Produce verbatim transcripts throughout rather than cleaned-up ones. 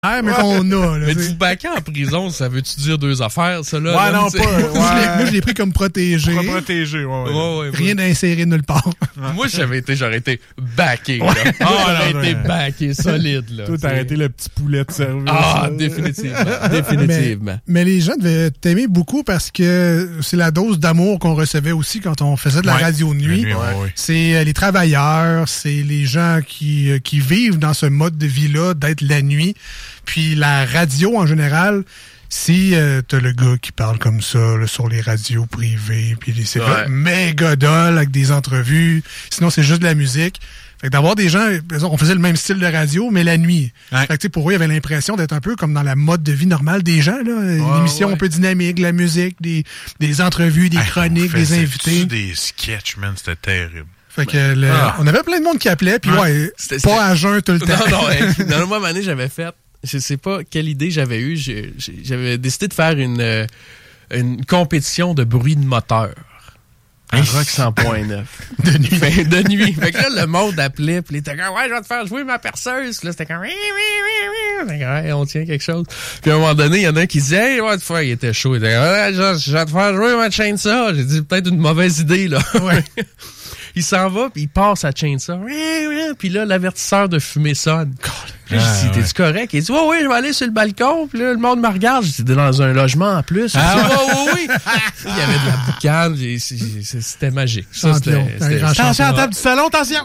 mais qu'on a. Là, mais t'sais. du baquet en prison, ça veut-tu dire deux affaires, ça, là? Ouais, là, non, t'sais? pas. Ouais. Moi, je l'ai pris comme protégé. Pour protéger, ouais, ouais. Ouais, ouais, Rien d'inséré nulle part. ouais. Moi, j'avais été, j'aurais été baqué, là. Ouais. Moi, Ah, j'aurais non, été non. baqué, solide, là. Toi, t'as t'sais. arrêté le petit poulet de service. Ah, là. définitivement. Définitivement. Mais, mais les gens devaient t'aimer beaucoup parce que c'est la dose d'amour qu'on recevait aussi quand on faisait de la Ouais. radio de nuit. La nuit, ouais, ouais. C'est euh, les travailleurs, c'est les gens qui, euh, qui vivent dans ce mode de vie-là, d'être la nuit. Puis la radio, en général, si euh, t'as le gars qui parle comme ça là, sur les radios privées, puis c'est Ouais. méga dol avec des entrevues, sinon c'est juste de la musique. Fait que d'avoir des gens, on faisait le même style de radio, mais la nuit. Ouais. Fait que, tu sais, pour eux, il y avait l'impression d'être un peu comme dans la mode de vie normale des gens, là. Une émission ouais. un peu dynamique, la musique, des, des entrevues, des Hey, chroniques, on des faisait invités. des sketchs, man, c'était terrible. Fait que le- Ah. on avait plein de monde qui appelait, puis Ouais. ouais, C'était- pas c'était- à jeun tout le temps. Non, non, hey, dans le mois année, j'avais fait, je sais pas quelle idée j'avais eue, j'ai- j'ai- j'avais décidé de faire une, euh, une compétition de bruit de moteur. Un rock cent point neuf. De nuit. Fait, de nuit. Fait que là, le monde appelait, puis il était comme, ouais, je vais te faire jouer ma perceuse. Puis là, c'était comme, oui, oui, oui, oui. Fait que, ouais, on tient quelque chose. Puis à un moment donné, il y en a un qui disait, hey, ouais, te faire, il était chaud. Il était comme, ouais, je, je vais te faire jouer ma chainsaw. J'ai dit, peut-être une mauvaise idée, là. Ouais. Il s'en va, puis il passe à chainsaw. Puis là, l'avertisseur de fumée sonne. Puis là, Ah, j'ai dit, ouais. t'es-tu correct? Il dit, ouais, oui, je vais aller sur le balcon. Puis là, le monde me regarde. J'étais dans un logement en plus. Ah, J'ai dit, ouais, ouais, oui. Il y avait de la boucane. J'ai- j'ai- c'est- C'était magique. Ça, c'était. Champion. c'était- Un grand Attention à la champion. table du salon, attention!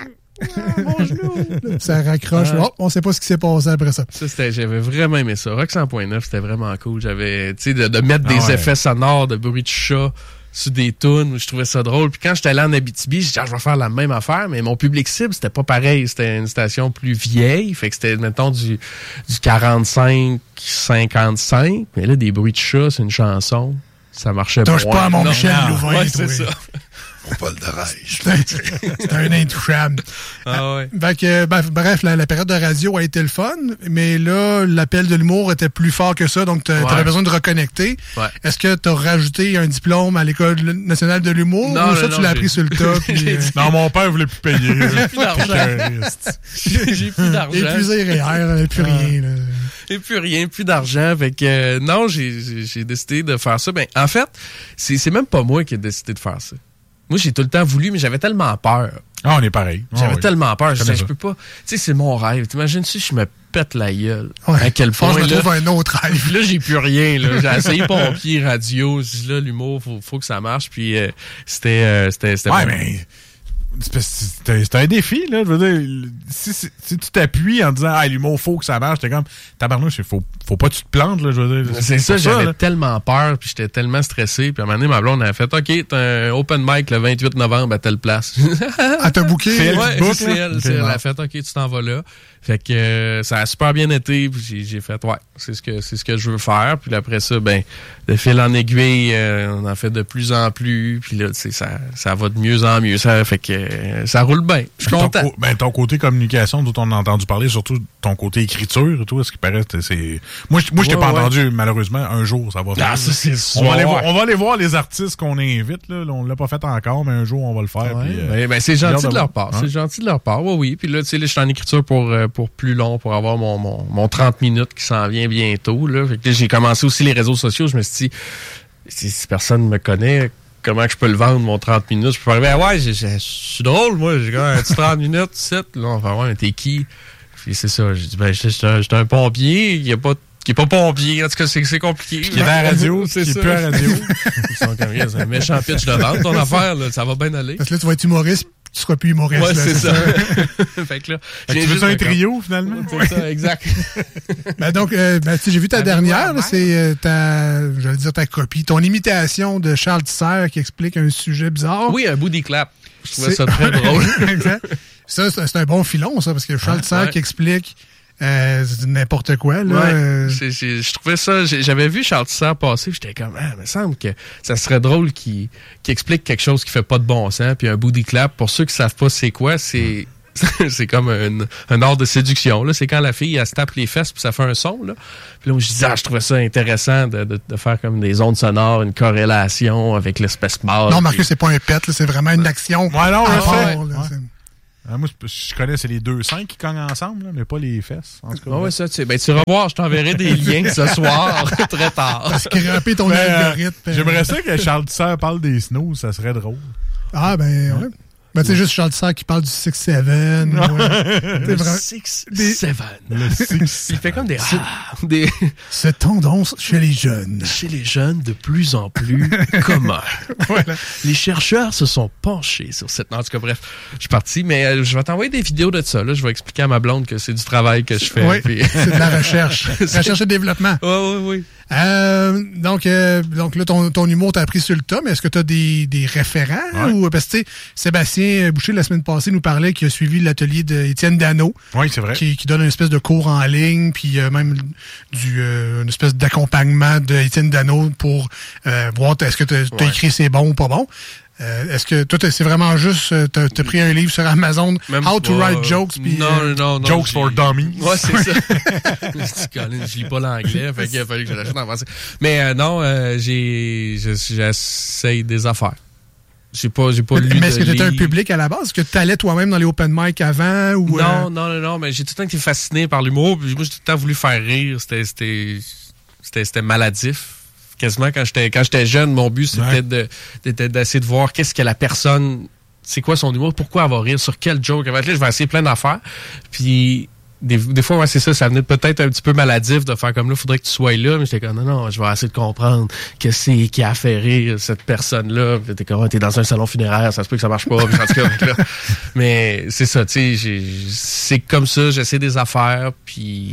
Mon genou. Ça raccroche. Ah. Oh, on sait pas ce qui s'est passé après ça. Ça, c'était, j'avais vraiment aimé ça. Rock cent point neuf, c'était vraiment cool. J'avais, tu sais, de, de mettre Ah des ouais. effets sonores, de bruit de chat sur des tunes, je trouvais ça drôle. Puis quand j'étais allé en Abitibi, j'ai dit, ah, je vais faire la même affaire, mais mon public cible, c'était pas pareil. C'était une station plus vieille. Fait que c'était, mettons, du, du quarante-cinq, cinquante-cinq. Mais là, des bruits de chat, c'est une chanson. Ça marchait Touche moins. pas à mon Non, Michel non. Louvain, Ouais, toi. c'est ça. Paul de Reich. C'est un- c'est un intouchable. Ah ouais. Fait que, ben, bref, la, la période de radio a été le fun, mais là, l'appel de l'humour était plus fort que ça, donc t'a- Ouais. t'avais besoin de reconnecter. Ouais. Est-ce que t'as rajouté un diplôme à l'École nationale de l'humour Non, ou ça, non, tu l'as non, appris j'ai- sur le tas? puis, j'ai euh, dit- Non, mon père voulait plus payer. J'ai plus d'argent. J'ai plus d'argent. épuisé R E R R, plus rien. Là. Et plus rien, plus d'argent. Fait que euh, non, j'ai, j'ai, j'ai décidé de faire ça. Ben, en fait, c'est, c'est même pas moi qui ai décidé de faire ça. Moi, j'ai tout le temps voulu, mais j'avais tellement peur. Ah, on est pareil. J'avais Ah, oui. tellement peur. Je Je disais, connais je ça. peux pas. Tu sais, c'est mon rêve. T'imagines si je me pète la gueule? Ouais. À quel Je pense point, que je me là, trouve un autre rêve. puis là, j'ai plus rien. Là. J'ai essayé pompier, radio. J'ai dit, là, l'humour, faut, faut que ça marche. Puis euh, c'était, euh, c'était, c'était Ouais, bon. mais c'est parce que c'est c'est un défi, là. Je veux dire, si, si, si tu t'appuies en disant, ah, l'humour, faut que ça marche, t'es comme, tabarnouche, faut, faut pas que tu te plantes, là. Je veux dire. C'est ça, pour j'avais là. tellement peur, puis j'étais tellement stressé. Puis à un moment donné, ma blonde a fait, OK, t'as un open mic le vingt-huit novembre à telle place. À te booker. C'est elle Ouais, qui te book, c'est là? elle. Ok, c'est elle. bon. Elle a fait, OK, tu t'en vas là. Fait que euh, ça a super bien été. Puis j'ai, j'ai fait, ouais, c'est ce que c'est ce que je veux faire. Puis là, après ça, ben, de fil en aiguille, euh, on en fait de plus en plus. Puis là, tu sais, ça, ça va de mieux en mieux. Ça fait que euh, ça roule bien. Je suis Ton, content. co- ben, ton côté communication, dont on a entendu parler, surtout ton côté écriture et tout, est-ce qu'il paraît, c'est- c'est... Moi, je moi, je t'ai Ouais, pas ouais. entendu, malheureusement, un jour, ça va faire. Ah, ça, c'est on, va aller sûr. voir, on va aller voir les artistes qu'on invite, là. Là, on l'a pas fait encore, mais un jour, on va le faire. Ouais, puis, euh, ben, ben, c'est j'ai hâte gentil de de leur voir. part. Hein? C'est gentil de leur part. Oui, oui. Puis là, tu sais, là, je suis en écriture pour, euh, pour plus long, pour avoir mon, mon, mon trente minutes qui s'en vient bientôt. Là. Fait que là, j'ai commencé aussi les réseaux sociaux. Je me suis dit, si, si personne me connaît, comment que je peux le vendre, mon trente minutes? Je peux arriver, ah ouais, j'ai- j'ai- je suis drôle, moi. J'ai quand même un petit trente minutes, sept. Là, on va voir, mais t'es qui? Puis c'est ça. J'ai dit, ben, j'étais un, j'étais un pompier. Il y a pas qui est pas pompier. En tout cas, c'est, c'est compliqué. Qui est à la radio, c'est qui est ça. plus à la radio. Ils sont comme, yeah, c'est un méchant pitch de vente, ton affaire, là. Ça va bien aller. Parce que là, tu vas être humoriste, puis tu seras plus humoriste. Ouais, là, c'est ça. fait que là, Fait que j'ai tu veux juste ça un un trio, finalement? C'est ça, exact. Ben donc, euh, ben, tu sais, j'ai vu ta Avez-vous dernière, la là, c'est euh, ta, j'allais dire ta copie, ton imitation de Charles Tisser qui explique un sujet bizarre. Oui, un booty clap. Je trouvais C'est- ça très drôle. Exact. Ça, c'est c'est un bon filon, ça, parce que Charles Tisser ouais. qui explique euh, c'est n'importe quoi, là. Ouais. euh, J'ai- j'ai- Je trouvais ça. j'ai- J'avais vu Charles Tisser passer, j'étais comme, ah, il me semble que ça serait drôle qu'il qu'il explique quelque chose qui fait pas de bon sens. Puis un booty clap, pour ceux qui savent pas c'est quoi, c'est. c'est comme un, un art de séduction. Là. C'est quand la fille, elle se tape les fesses puis ça fait un son. Là. Puis là, je disais, ah, je trouvais ça intéressant de, de, de faire comme des ondes sonores, une corrélation avec l'espèce mâle. Non, Marcus, c'est pas un pet, là, c'est vraiment une action. Ouais, non, à je part, sais. là, Ouais. c'est- Ah, moi, je connais, c'est les deux seins qui cognent ensemble, là, mais pas les fesses. En tout cas, Ah ouais, ça, tu sais. Ben, tu vas voir, je t'enverrai des liens ce soir, très tard. Scraper ton ben, algorithme. Euh, J'aimerais ça que Charles Tisseur parle des snows, ça serait drôle. Ah, ben, ouais. Ben, tu sais, juste Charles Tisseur qui parle du six sept. Ouais. Le six sept. Le six. Il fait comme des... Ah, des... Cette tendance chez les jeunes. Chez les jeunes, de plus en plus commun. Voilà. Les chercheurs se sont penchés sur cette... Non, en tout cas, bref, je suis parti, mais euh, je vais t'envoyer des vidéos de ça. Là. Je vais expliquer à ma blonde que c'est du travail que je fais. Oui, puis... c'est de la recherche. Recherche et développement. Oui, oui, oui. Euh, donc, euh, donc là, ton, ton humour t'a appris sur le tas, mais est-ce que tu as des, des référents? Ouais. Ou, parce que, tu sais, Sébastien Boucher, la semaine passée, nous parlait qu'il a suivi l'atelier d'Étienne Dano. Oui, c'est vrai. Qui, qui donne une espèce de cours en ligne, puis euh, même du euh, une espèce d'accompagnement d'Étienne Dano pour euh, voir est-ce que tu as ouais. écrit c'est bon ou pas bon. Euh, est-ce que toi, c'est vraiment juste, euh, t'as, t'as pris un livre sur Amazon, Même How to pas, Write Jokes, puis... Non, euh, non, non. Jokes for Dummies. Ouais, c'est ça. Je lis pas l'anglais, fait qu'il a fallu que je l'achète en français. Mais euh, non, euh, j'ai, j'essaye des affaires. J'ai pas, j'ai pas lu Mais est-ce que tu étais un livre. public à la base? Est-ce que tu allais toi-même dans les open mic avant? Ou, Non, euh... non, non, non, mais j'ai tout le temps été fasciné par l'humour. Puis moi, j'ai tout le temps voulu faire rire. C'était, c'était, c'était, c'était maladif. Quasiment quand j'étais, quand j'étais jeune, mon but, c'était ouais. de, de, d'essayer de voir qu'est-ce que la personne, c'est quoi son humour, pourquoi elle va rire, sur quel joke elle va être là. Je vais essayer plein d'affaires. Puis, Des, des fois, ouais, c'est ça, ça venait peut-être un petit peu maladif de faire comme là, faudrait que tu sois là, mais j'étais comme, non, non, je vais essayer de comprendre que c'est qui a fait rire cette personne-là. Puis t'es comme, t'es dans un salon funéraire, ça se peut que ça marche pas, puis en tout cas, là. Mais c'est ça, tu sais, c'est comme ça, j'essaie des affaires, puis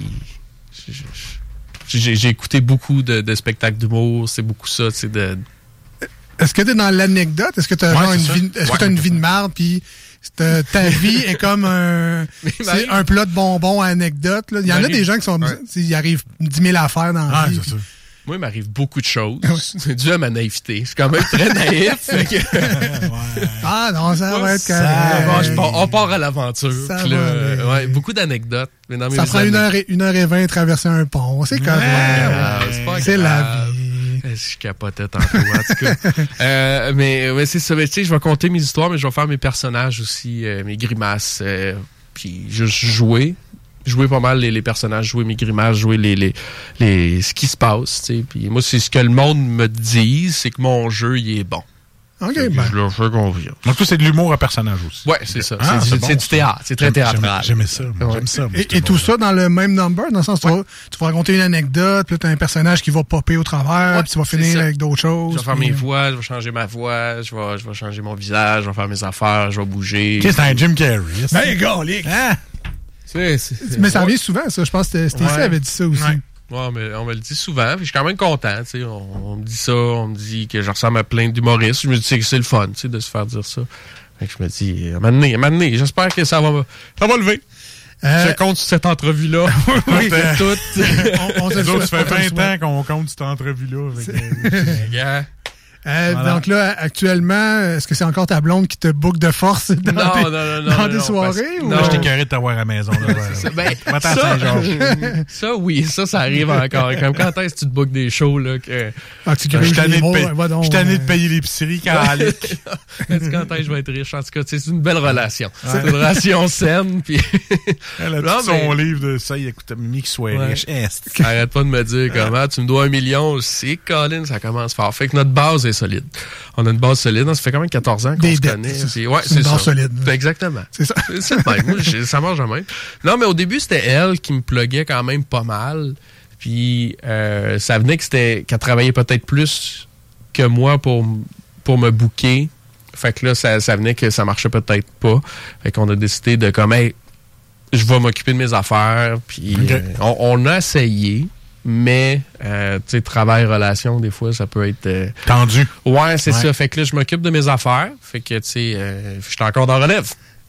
j'ai, j'ai écouté beaucoup de, de spectacles d'humour, c'est beaucoup ça, tu sais, de... Est-ce que t'es dans l'anecdote? Est-ce que t'as ouais, genre une ça. vie, est-ce ouais, que t'as une vie de marde, puis ta, ta vie est comme un, c'est un plat de bonbons à anecdote, là. Il y en a des gens qui sont, ouais. ils arrivent dix mille affaires dans la ah, vie. c'est ça. Moi, il m'arrive beaucoup de choses. C'est dû à ma naïveté. Je suis quand même très naïf. Fait que... ouais. Ah non, ça va être ça correct. Bon, je pars, on part à l'aventure. Ça Puis là, va, ouais, beaucoup d'anecdotes. Mais dans mes ça prend années... une heure, et, une heure et vingt traverser un pont. C'est correct. Ah, c'est pas c'est grave. la vie. Je capotais tantôt, en tout cas. euh, mais ouais, c'est ça. Mais, tu sais, je vais compter mes histoires, mais je vais faire mes personnages aussi, euh, mes grimaces, euh, puis juste jouer. Jouer pas mal les, les personnages, jouer mes grimaces, jouer les, les, les, ce qui se passe. Tu sais. Puis moi, c'est ce que le monde me dit, c'est que mon jeu, il est bon. OK, ben. ben. Je leur fais confiance. Donc, toi, c'est de l'humour à personnage aussi. Ouais, c'est ça. Ah, c'est c'est du, bon, c'est du théâtre. C'est très théâtral. J'aimais ça. Moi, Ouais. J'aime ça. moi, Et, ce et tout humour-là. ça dans le même number, dans le sens où tu, vas, tu vas raconter une anecdote, puis là, t'as un personnage qui va popper au travers, Ouais, puis tu vas c'est finir ça. avec d'autres choses. Je vais faire puis- mes voix, je vais changer ma voix, je vais, je vais changer mon visage, je vais faire mes affaires, je vais bouger. Ok, c'est un Jim Carrey. Ben, galique! Hein? C'est, c'est, Mais ça ouais. revient souvent, ça. Je pense que Stacy Ouais. avait dit ça aussi. Ouais. Ouais, mais on me le dit souvent, puis je suis quand même content, tu sais, on, on me dit ça, on me dit que je ressemble à plein d'humoristes, je me dis que c'est le fun, tu sais, de se faire dire ça. Fait que je me dis, à un moment donné, à un moment donné, j'espère que ça va, ça va lever. Euh, Je compte sur cette entrevue-là. oui. On fait tout. on, on te le Nous autres, souhaite, ça on te fait le vingt souhaite. ans qu'on compte cette entrevue-là. Fait que- Yeah. Euh, Voilà. Donc là, actuellement, est-ce que c'est encore ta blonde qui te boucle de force dans Non, des, non, non, non. dans non, des non, soirées? parce- Ou... Là, non. je t'ai carré de t'avoir à la maison. Là, Ça, ben, Va-t'en à ça, Saint-Georges. ça, oui, ça, ça arrive encore. Comme quand est-ce que tu te bookes des shows, là, que, Ah, tu Je gruges suis tanné les de mots, payer- ouais, va donc, je suis tanné euh, de payer l'épicerie calique. quand est-ce que je vais être riche? En tout cas, tu sais, c'est une belle relation. C'est une relation saine, puis Elle a Non, tout son mais- livre de ça, il écoute Mimi qui soit Ouais. riche. Est. arrête pas de me dire comment tu me dois un million. C'est Colin, ça commence fort. Fait que notre base est solide. On a une base solide. Ça fait quand même quatorze ans qu'on Des se dettes, connaît. c'est- Puis, ouais, c'est une c'est base ça. solide. Exactement. C'est ça. C'est c'est le même. Moi, j'ai- ça marche de même. Non, mais au début, c'était elle qui me pluguait quand même pas mal. Puis euh, ça venait que c'était qu'elle travaillait peut-être plus que moi pour, pour me booker. Fait que là, ça, ça venait que ça marchait peut-être pas. Fait qu'on a décidé de comme, hey, je vais m'occuper de mes affaires. Puis Ok. euh, on, on a essayé. Mais, euh, tu sais, travail, relation, des fois, ça peut être... euh, Tendu. Ouais, c'est Ouais. ça. Fait que là, je m'occupe de mes affaires. Fait que, tu sais, euh, je suis encore dans la relève.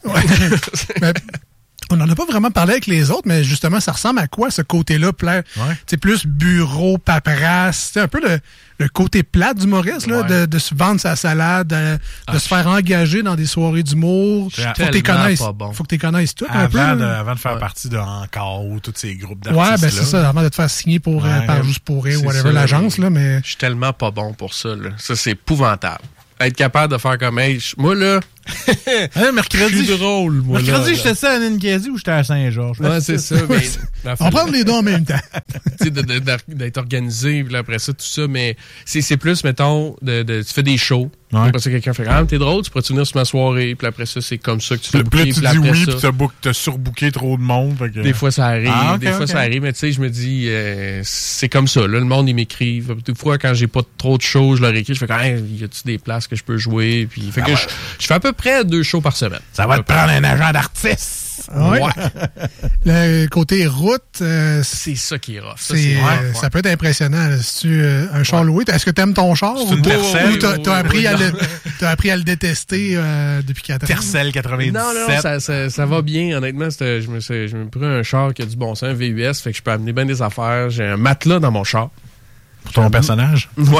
Mais on n'en a pas vraiment parlé avec les autres, mais justement, ça ressemble à quoi, ce côté-là? Pla... Ouais. C'est plus bureau, paperasse. C'est un peu le, le côté plate du Maurice, là, Ouais. de, de se vendre sa salade, de, de Ah, se faire engager dans des soirées d'humour. Je suis Faut que tu tellement connaisses. pas bon. Faut que tu connaisses tout un peu. Avant de, là. avant de faire Ouais. partie de Encore ou tous ces groupes Ouais, d'artistes. ben c'est ça, avant de te faire signer pour, euh, Ouais. par Juste pour rire, C'est whatever, ça, l'agence, oui. là, mais... Je suis tellement pas bon pour ça, là. Ça, c'est épouvantable. Être capable de faire comme, hey, je- moi, là, Hein, mercredi, je suis drôle, moi. Mercredi, là, j'étais ça à Ninkasi ou j'étais à Saint-Georges? Ouais, c'est ça. Mais, on va prendre les deux en même temps. Tu sais, d'être organisé, puis après ça, tout ça. Mais c'est plus, mettons, de, de, tu fais des shows. Ouais. Après ça, quelqu'un fait, ah, t'es drôle, tu pourrais venir sur ma soirée. Puis après ça, c'est comme ça que tu fais booker. Puis tu dis oui, puis t'as, t'as surbooké trop de monde. Fait que... Des fois, ça arrive. Ah, okay, des fois, okay. ça arrive. Mais tu sais, je me dis, euh, c'est comme ça. Là, le monde, il m'écrit. Des fois, quand j'ai pas trop de shows, je leur écris. Je fais, quand même, y a-tu des places que je peux jouer? Puis, fait ah, que ouais. je, je fais à peu près deux shows par semaine. Ça va te prendre un agent d'artiste. Ouais. ouais. Le côté route, euh, c'est ça qui est rough. Ça, c'est, euh, ouais. ça peut être impressionnant. Là, si tu euh, un char ouais. loué, est-ce que tu aimes ton char c'est ou, Tercel, ou t'as, t'as, appris oui, à le, t'as appris à le détester euh, depuis quatre ans? Tercel quatre-vingt-dix-sept. Non, non, ça, ça, ça va bien. Honnêtement, c'était, je me suis, je me pris un char qui a du bon sens, un V U S, fait que je peux amener bien des affaires. J'ai un matelas dans mon char. Pour ton personnage? Ouais.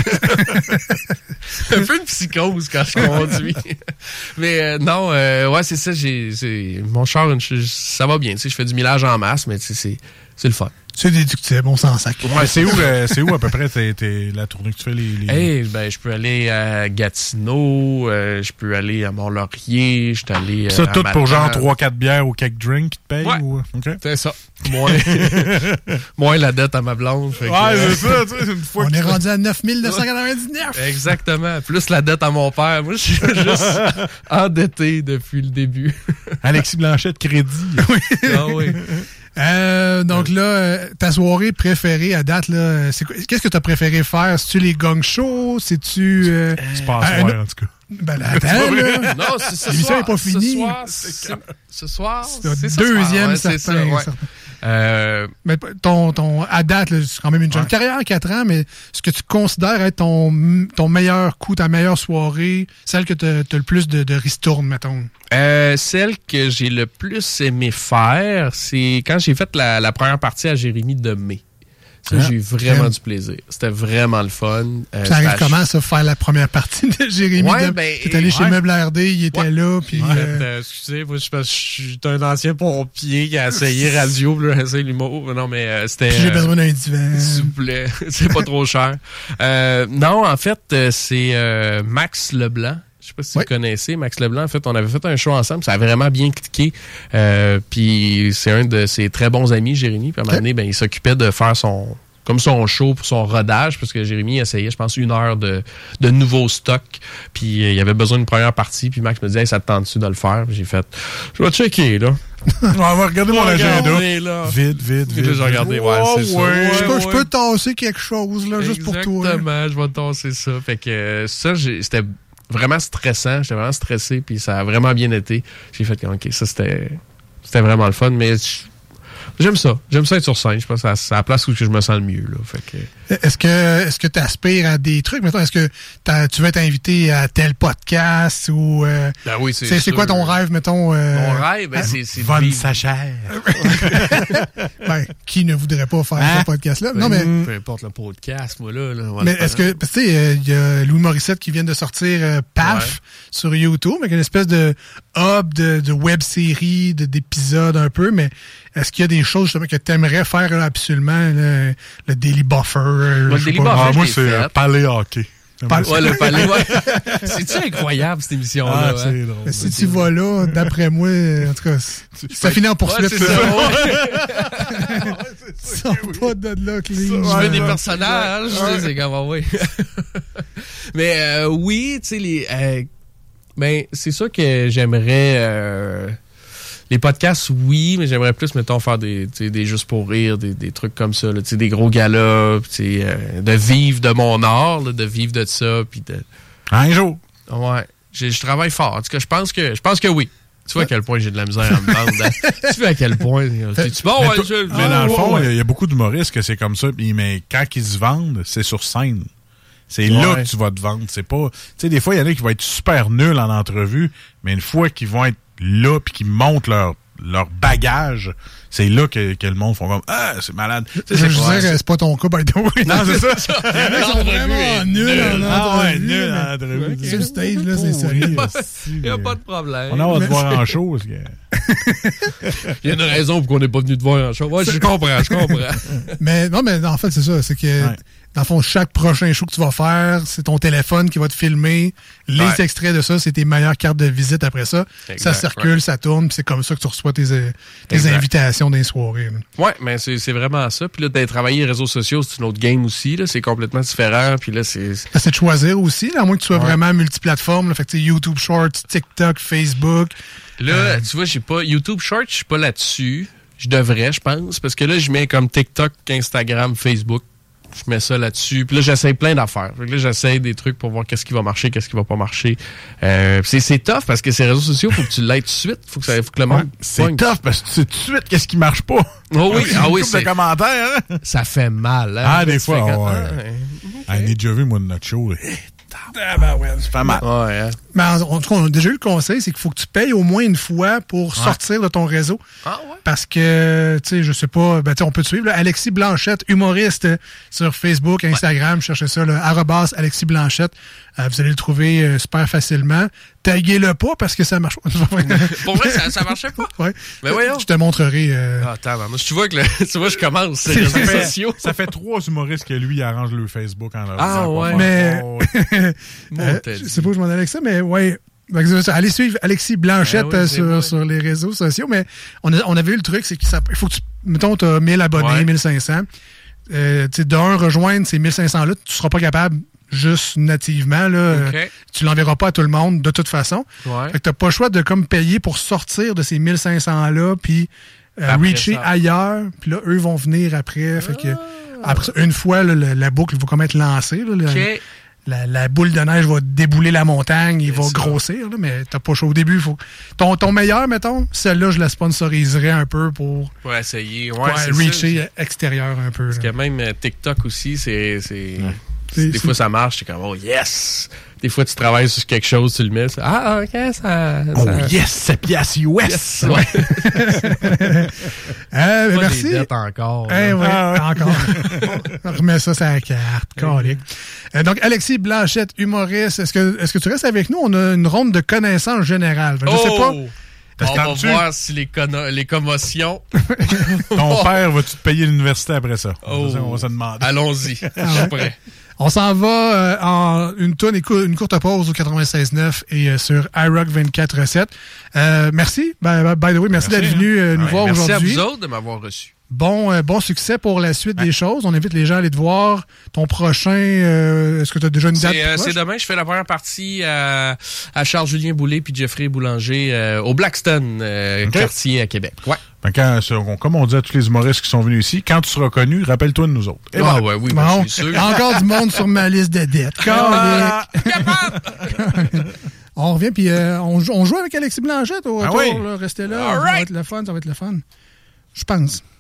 Un peu de psychose quand je conduis. Mais euh, non, euh, ouais, c'est ça. J'ai, c'est, mon char, une, ça va bien. Tu sais, je fais du millage en masse, mais tu sais, c'est, c'est le fun. C'est déductible, on s'en sac. Ouais, c'est où, euh, c'est où à peu près t'es, t'es, la tournée que tu fais? Les, les... Hey, ben, je peux aller à Gatineau, euh, je peux aller à Mont-Laurier, je suis allé euh, ça, tout à pour genre trois quatre bières au cake drink qui te paye? Ouais, ou... okay. C'est ça. Moins, moins la dette à ma blonde. Fait ouais, que, c'est ça. Tu sais, une fois on que... est rendu à neuf mille neuf cent quatre-vingt-dix-neuf. Exactement. Plus la dette à mon père. Moi, je suis juste endetté depuis le début. Alexis Blanchet de crédit. Ah oui. Euh, donc là, euh, ta soirée préférée à date, là, c'est quoi, qu'est-ce que tu as préféré faire? C'est-tu les gong shows? C'est-tu... Euh, c'est pas à soir, en tout cas. Ben là, attends, là. Non, c'est ce l'émission soir. n'est pas finie. Ce soir, c'est, ce soir, c'est, c'est ce deuxième, soir. Ouais, certain. C'est ça, ouais. certain. Euh, mais ton, ton, à date, là, c'est quand même une jeune ouais. carrière, quatre ans, mais ce que tu considères être ton, ton meilleur coup, ta meilleure soirée, celle que tu as le plus de, de ristournes, mettons? Euh, celle que j'ai le plus aimé faire, c'est quand j'ai fait la, la première partie à Jérémy de mai. Ça, ah, j'ai eu vraiment j'aime. du plaisir. C'était vraiment le fun. Euh, ça arrive comment, ça, faire la première partie de Jérémy? Ouais, de... ben, t'es allé ouais. chez Meuble R D, il était ouais. là, puis... Ouais, euh... euh, excusez, moi, je, je suis un ancien pompier qui a essayé radio, là, essayé l'humour. Non, mais euh, c'était... Puis j'ai besoin d'un divan. S'il vous plaît, c'est pas trop cher. Euh, non, en fait, c'est euh, Max Leblanc. Je sais pas si oui. vous connaissez Max Leblanc. En fait, on avait fait un show ensemble. Ça a vraiment bien cliqué. Euh, puis c'est un de ses très bons amis, Jérémy. Puis à un moment donné, ben, il s'occupait de faire son... comme son show pour son rodage, parce que Jérémy essayait, je pense, une heure de, de nouveau stock. Puis euh, il avait besoin d'une première partie. Puis Max me disait, hey, ça te tente-tu de le faire? Puis j'ai fait, je vais checker, là. On va regarder mon agenda. Là. Vite, vite, vite. J'ai regardé, ouais, oh, c'est ouais, ça. Je peux, ouais. je peux tasser quelque chose, là, juste pour toi. Exactement, je vais tasser ça. Fait que euh, ça, j'ai, c'était vraiment stressant. J'étais vraiment stressé, puis ça a vraiment bien été. J'ai fait, OK, ça, c'était, c'était vraiment le fun, mais... J'aime ça. J'aime ça être sur scène. Je pense que c'est la place où je me sens le mieux. Là. Fait que... Est-ce que est-ce que tu aspires à des trucs? Mettons, est-ce que tu veux être invité à tel podcast ou euh, ben oui, c'est, c'est, c'est quoi ton rêve, mettons? Euh, Mon rêve, ben, c'est, c'est Von Sacher. Ben, qui ne voudrait pas faire hein? ce podcast-là? Ben, non, mais. Peu importe le podcast, moi, là. là mais est-ce que, tu sais, il y a Louis Morissette qui vient de sortir euh, P A F ouais. sur YouTube, avec une espèce de hub de, de web-série, de, d'épisodes un peu, mais est-ce qu'il y a des choses justement que tu aimerais faire là, absolument, le, le Daily Buffer? Le Daily Buffer, ah, moi, c'est euh, Palais Hockey. Pal- ouais, le palais, ouais. C'est-tu incroyable, cette émission-là? Ah, c'est ouais. drôle. Si tu vas là, d'après moi, en tout cas, ça finit en poursuite. Ouais, c'est ça. Sors pas de là, Clé. Je veux ouais, des ouais. personnages. Ouais. C'est comme, oui. Mais euh, oui, tu sais, les... Euh, ben, c'est sûr que j'aimerais... Euh, les podcasts, oui, mais j'aimerais plus, mettons, faire des, des juste pour rire, des, des trucs comme ça, là, des gros galas, euh, de vivre de mon art, là, de vivre de ça, puis de... Un jour. Ouais. Je, je travaille fort. En tout cas, je pense que je pense que oui. Tu vois à quel point j'ai de la misère à me vendre. Hein? Tu vois à quel point... Tu bon, mais, ouais, toi, je, mais ah, dans le fond, il ouais. y, y a beaucoup d'humoristes que c'est comme ça, mais quand ils se vendent, c'est sur scène. C'est ouais. là que tu vas te vendre. C'est pas... Tu sais, des fois, il y en a qui vont être super nuls en entrevue, mais une fois qu'ils vont être là puis qu'ils montent leur, leur bagage, c'est là que, que le monde font comme « Ah, c'est malade! » Je veux dire, c'est pas ton cas, by the way. Non, c'est ça. Il y en a qui sont vraiment nuls en entrevue. Ah ouais, nuls en entrevue. Sur le stage, là, c'est solide. Il n'y a pas de problème. On a hâte de voir en show. Parce que... Il y a une raison pour qu'on n'est pas venu te voir en show. Ouais, je comprends, je comprends. Mais non, mais en fait, c'est ça. C'est que ouais. dans le fond, chaque prochain show que tu vas faire, c'est ton téléphone qui va te filmer. Les ouais. extraits de ça, c'est tes meilleures cartes de visite après ça. Exact, ça circule, ouais. ça tourne, puis c'est comme ça que tu reçois tes, tes invitations dans les soirées. Oui, mais c'est, c'est vraiment ça. Puis là, d'être travaillé les réseaux sociaux, c'est une autre game aussi. Là, c'est complètement différent. Puis là, c'est... c'est de choisir aussi, là, à moins que tu sois ouais. vraiment multiplateforme. Là, fait que YouTube Shorts, TikTok, Facebook. Là, euh... tu vois, j'ai pas... YouTube Shorts, je suis pas là-dessus. Je devrais, je pense. Parce que là, je mets comme TikTok, Instagram, Facebook. Je mets ça là-dessus. Puis là, j'essaie plein d'affaires. Fait que là, j'essaie des trucs pour voir qu'est-ce qui va marcher, qu'est-ce qui va pas marcher. Euh, c'est, c'est tough parce que ces réseaux sociaux, faut que tu l'aies tout de suite. Faut que, ça, faut que le monde... Ouais, c'est pogne. Tough parce que tu sais tout de suite qu'est-ce qui marche pas. Oh oui, ah oui, c'est... de commentaires, hein? Ça fait mal, hein? Ah, des fois, oh, ouais. Ah, okay. Ah, j'ai déjà vu, moi, de notre show. Ah ben ouais, c'est pas mal. Ouais, hein. Mais en, en tout cas, on a déjà eu le conseil, c'est qu'il faut que tu payes au moins une fois pour ouais. sortir de ton réseau. Ah ouais? Parce que, tu sais, je sais pas, ben tu sais, on peut te suivre, là, Alexis Blanchette, humoriste euh, sur Facebook, Instagram, ouais. cherchez ça, là, arrobas Alexis Blanchette. Euh, vous allez le trouver euh, super facilement. Taguez-le pas parce que ça marche pas. Pour vrai, ça, ça marchait pas? Ouais. Mais voyons. Je te montrerai. Euh... Ah, attends, moi, tu vois que le, tu vois, je commence. C'est ça, fait, sociaux. Ça fait trois humoristes que lui arrange le Facebook en leur Ah ouais. Mais, oh, ouais. euh, je sais pas où je m'en allais avec ça, mais ouais. Allez suivre Alexis Blanchette ah oui, sur, sur les réseaux sociaux, mais on, a, on avait eu le truc, c'est qu'il faut que tu, mettons, tu as mille abonnés, ouais. mille cinq cents. Euh, tu sais, d'un, rejoindre ces mille cinq cents-là, tu seras pas capable juste nativement, là. Okay. Euh, tu l'enverras pas à tout le monde, de toute façon. Ouais. Fait que t'as pas le choix de comme payer pour sortir de ces mille cinq cents-là, puis euh, reacher ça. Ailleurs, puis là, eux vont venir après. Ah. Fait que, après ça, une fois, là, la, la boucle va comme être lancée, là, okay. La, la boule de neige va débouler la montagne, il va ça. grossir, là, mais t'as pas chaud au début. Faut... Ton, ton meilleur, mettons, celle-là, je la sponsoriserais un peu pour, pour essayer. Ouais, pour c'est reacher ça. Extérieur un peu. Parce là. que même euh, TikTok aussi, c'est... c'est... Ouais. Des c'est, fois, ça marche, c'est comme, oh yes! Des fois, tu travailles sur quelque chose, tu le mets, c'est, ah, ok, ça... Oh ça... yes, c'est pièce U S! Yes, ouais. euh, merci. Des dettes encore. Eh, ouais, ah, ouais. Encore. On remet ça sur la carte. Calique. Euh, donc, Alexis Blanchette, humoriste, est-ce que, est-ce que tu restes avec nous? On a une ronde de connaissances générales. Je oh! sais pas. On va voir si les, conno- les commotions... Ton père, vas-tu te payer l'université après ça? Oh. On va se demander. Allons-y. Ah, je suis prêt. On s'en va euh, en une tourne, une courte pause au quatre-vingt-seize neuf et euh, sur iRock vingt-quatre sept. Euh, merci. Ben, by the way, merci, merci d'être venu euh, nous ouais, voir merci aujourd'hui. Merci à vous autres de m'avoir reçu. Bon, euh, bon succès pour la suite ouais. des choses. On invite les gens à aller te voir. Ton prochain, euh, est-ce que tu as déjà une date? C'est, euh, c'est demain. Je fais la première partie à, à Charles-Julien Boulay puis Jeffrey Boulanger euh, au Blackstone, euh, okay. quartier à Québec. Ouais. Quand, comme on dit à tous les humoristes qui sont venus ici, quand tu seras connu, rappelle-toi de nous autres. Et ah ouais, oui, bon, ben, sûr. Encore du monde sur ma liste de dettes. Ah, on revient, puis euh, on, on joue avec Alexis Blanchette au retour. Ah oui. Là, restez là, ça right. va être le fun, ça va être le fun. Je pense.